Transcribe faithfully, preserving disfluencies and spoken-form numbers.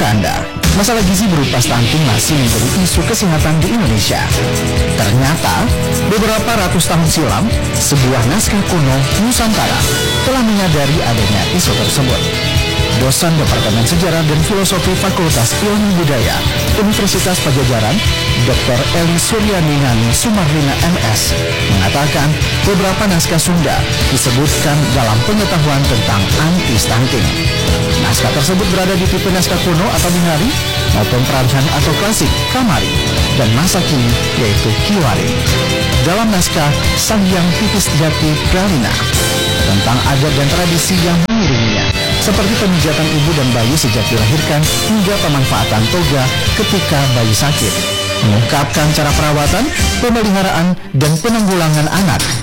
Tahukah Anda, masalah gizi berupa stunting masih menjadi isu kesehatan di Indonesia. Ternyata, beberapa ratus tahun silam, sebuah naskah kuno Nusantara telah menyadari adanya isu tersebut. Dosen Departemen Sejarah dan Filosofi Fakultas Ilmu Budaya Universitas Padjadjaran, Doktor Eli Suryaningsih Sumarlina M S, mengatakan beberapa naskah Sunda disebutkan dalam pengetahuan tentang anti-stunting. Naskah tersebut berada di tipe naskah kuno atau binari maupun perancang atau klasik Kamari dan masa kini yaitu Kiwari. Dalam naskah Sang Hyang Pipis Jati Pralina tentang adat dan tradisi yang mengiringinya, seperti pemijatan ibu dan bayi sejak dilahirkan hingga pemanfaatan toga ketika bayi sakit, mengungkapkan cara perawatan, pemeliharaan, dan penanggulangan anak